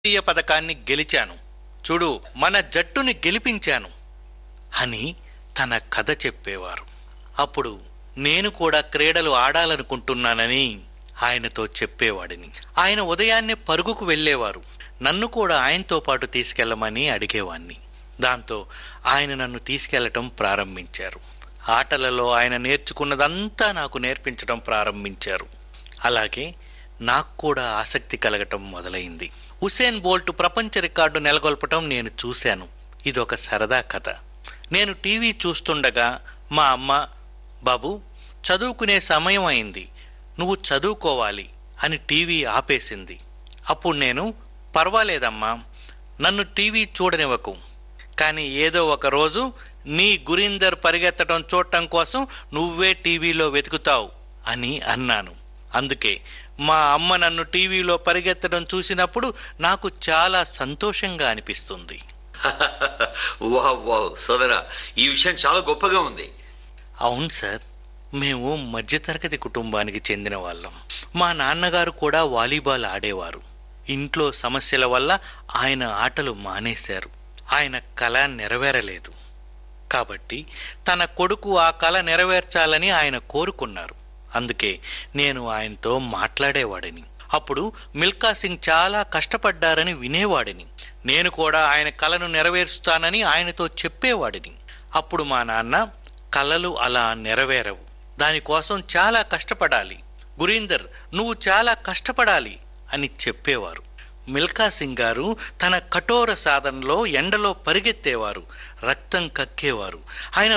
జాతీయ పథకాన్ని గెలిచాను, చూడు మన జట్టుని గెలిపించాను అని తన కథ చెప్పేవారు. అప్పుడు నేను కూడా క్రీడలు ఆడాలనుకుంటున్నానని ఆయనతో చెప్పేవాడిని. ఆయన ఉదయాన్నే పరుగుకు వెళ్లేవారు. నన్ను కూడా ఆయనతో పాటు తీసుకెళ్లమని అడిగేవాణ్ణి. దాంతో ఆయన నన్ను తీసుకెళ్లటం ప్రారంభించారు. ఆటలలో ఆయన నేర్చుకున్నదంతా నాకు నేర్పించడం ప్రారంభించారు. అలాగే నాకు కూడా ఆసక్తి కలగటం మొదలైంది. ఉసేన్ బోల్ట్ ప్రపంచ రికార్డు నెలకొల్పటం నేను చూశాను. ఇదొక సరదా కథ. నేను టీవీ చూస్తుండగా మా అమ్మ, బాబు చదువుకునే సమయం అయింది, నువ్వు చదువుకోవాలి అని టీవీ ఆపేసింది. అప్పుడు నేను, పర్వాలేదమ్మా, నన్ను టీవీ చూడనివ్వకు, కానీ ఏదో ఒక రోజు నీ గురీందర్ పరిగెత్తడం చూడటం కోసం నువ్వే టీవీలో వెతుకుతావు అని అన్నాను. అందుకే మా అమ్మ నన్ను టీవీలో పరిగెత్తడం చూసినప్పుడు నాకు చాలా సంతోషంగా అనిపిస్తుంది. వావ్ వావ్ సోదరా, ఈ విషయం చాలా గొప్పగా ఉంది. అవును సార్, మేము మధ్యతరగతి కుటుంబానికి చెందిన వాళ్ళం. మా నాన్నగారు కూడా వాలీబాల్ ఆడేవారు. ఇంట్లో సమస్యల వల్ల ఆయన ఆటలు మానేశారు. ఆయన కల నెరవేరలేదు. కాబట్టి తన కొడుకు ఆ కల నెరవేర్చాలని ఆయన కోరుకున్నారు. అందుకే నేను ఆయనతో మాట్లాడేవాడిని. అప్పుడు మిల్కా సింగ్ చాలా కష్టపడ్డారని వినేవాడిని. నేను కూడా ఆయన కలను నెరవేరుస్తానని ఆయనతో చెప్పేవాడిని. అప్పుడు మా నాన్న, కలలు అలా నెరవేరవు, దానికోసం చాలా కష్టపడాలి, గురీందర్ నువ్వు చాలా కష్టపడాలి అని చెప్పేవారు. మిల్కా సింగ్ గారు తన కఠోర సాధనలో ఎండలో పరిగెత్తేవారు, రక్తం కక్కేవారు. ఆయన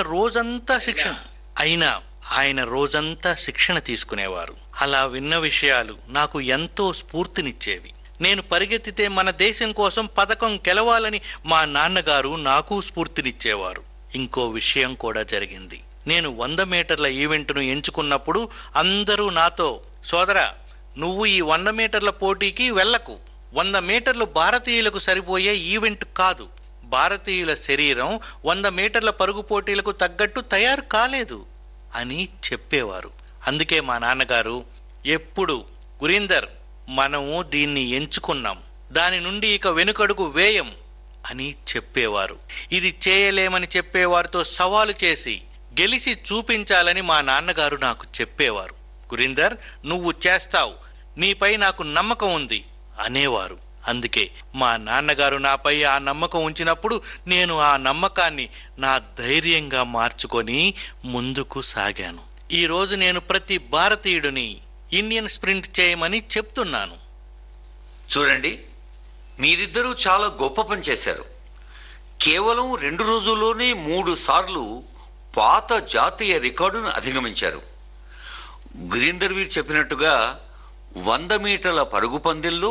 రోజంతా శిక్షణ తీసుకునేవారు. అలా విన్న విషయాలు నాకు ఎంతో స్ఫూర్తినిచ్చేవి. నేను పరిగెత్తితే మన దేశం కోసం పథకం గెలవాలని మా నాన్నగారు నాకు స్ఫూర్తినిచ్చేవారు. ఇంకో విషయం కూడా జరిగింది. నేను 100 మీటర్ల ఈవెంట్ను ఎంచుకున్నప్పుడు అందరూ నాతో, సోదరా నువ్వు ఈ 100 మీటర్ల పోటీకి వెళ్లకు, 100 మీటర్లు భారతీయులకు సరిపోయే ఈవెంట్ కాదు, భారతీయుల శరీరం 100 మీటర్ల పరుగు పోటీలకు తగ్గట్టు తయారు కాలేదు అని చెప్పేవారు. అందుకే మా నాన్నగారు ఎప్పుడు, గురీందర్ మనము దీన్ని ఎంచుకున్నాం, దాని నుండి ఇక వెనుకడుగు వేయం అని చెప్పేవారు. ఇది చేయలేమని చెప్పేవారితో సవాలు చేసి గెలిచి చూపించాలని మా నాన్నగారు నాకు చెప్పేవారు. గురీందర్ నువ్వు చేస్తావు, నీపై నాకు నమ్మకం ఉంది అనేవారు. అందుకే మా నాన్నగారు నాపై ఆ నమ్మకం ఉంచినప్పుడు నేను ఆ నమ్మకాన్ని నా ధైర్యంగా మార్చుకొని ముందుకు సాగాను. ఈ రోజు నేను ప్రతి భారతీయుడిని ఇండియన్ స్ప్రింట్ చేయమని చెప్తున్నాను. చూడండి, మీరిద్దరూ చాలా గొప్ప పని చేశారు. కేవలం 2 రోజుల్లోనే 3 సార్లు పాత జాతీయ రికార్డును అధిగమించారు. గురీందర్ వీర్ చెప్పినట్టుగా 100 మీటర్ల పరుగు పందెంలో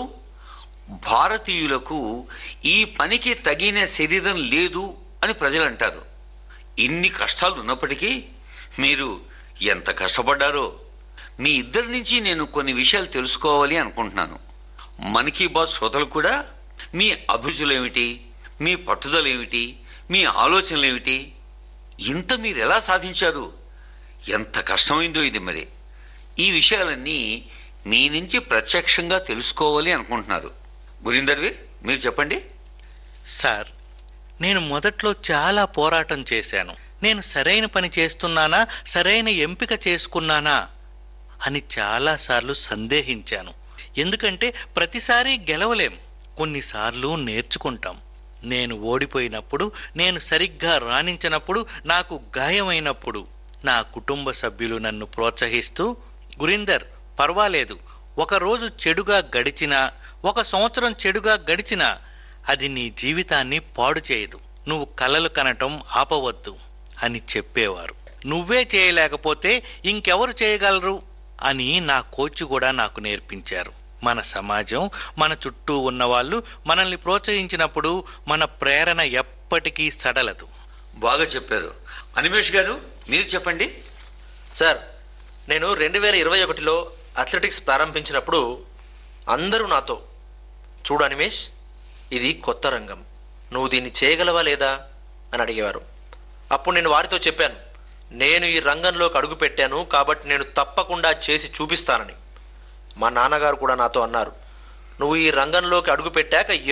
భారతీయులకు ఈ పనికి తగిన శరీరం లేదు అని ప్రజలు అంటారు. ఇన్ని కష్టాలు ఉన్నప్పటికీ మీరు ఎంత కష్టపడ్డారో. మీ ఇద్దరి నుంచి నేను కొన్ని విషయాలు తెలుసుకోవాలి అనుకుంటున్నాను. మన్ కీ బాత్ శ్రోతలు కూడా మీ అభిరుచులేమిటి, మీ పట్టుదలేమిటి, మీ ఆలోచనలేమిటి, ఇంత మీరెలా సాధించారు, ఎంత కష్టమైందో ఇది. మరి ఈ విషయాలన్నీ మీ నుంచి ప్రత్యక్షంగా తెలుసుకోవాలి అనుకుంటున్నారు. గురీందర్ వీర్ మీరు చెప్పండి. సార్, నేను మొదట్లో చాలా పోరాటం చేశాను. నేను సరైన పని చేస్తున్నానా, సరైన ఎంపిక చేసుకున్నానా అని చాలాసార్లు సందేహించాను. ఎందుకంటే ప్రతిసారి గెలవలేం, కొన్నిసార్లు నేర్చుకుంటాం. నేను ఓడిపోయినప్పుడు, నేను సరిగ్గా రాణించినప్పుడు, నాకు గాయమైనప్పుడు నా కుటుంబ సభ్యులు నన్ను ప్రోత్సహిస్తూ, గురీందర్ పర్వాలేదు, ఒక రోజు చెడుగా గడిచినా, 1 సంవత్సరం చెడుగా గడిచినా అది నీ జీవితాన్ని పాడు చేయదు, నువ్వు కలలు కనటం ఆపవద్దు అని చెప్పేవారు. నువ్వే చేయలేకపోతే ఇంకెవరు చేయగలరు అని నా కోచ్ కూడా నాకు నేర్పించారు. మన సమాజం, మన చుట్టూ ఉన్నవాళ్లు మనల్ని ప్రోత్సహించినప్పుడు మన ప్రేరణ ఎప్పటికీ సడలదు. బాగా చెప్పారు. అనిమేష్ గారు మీరు చెప్పండి. సార్, నేను 2021లో అథ్లెటిక్స్ ప్రారంభించినప్పుడు అందరూ నాతో, చూడు అనిమేష్, ఇది కొత్త రంగం, నువ్వు దీన్ని చేయగలవా లేదా అని అడిగేవారు. అప్పుడు నేను వారితో చెప్పాను, నేను ఈ రంగంలోకి అడుగు పెట్టాను కాబట్టి నేను తప్పకుండా చేసి చూపిస్తానని. మా నాన్నగారు కూడా నాతో అన్నారు, నువ్వు ఈ రంగంలోకి అడుగు పెట్టాక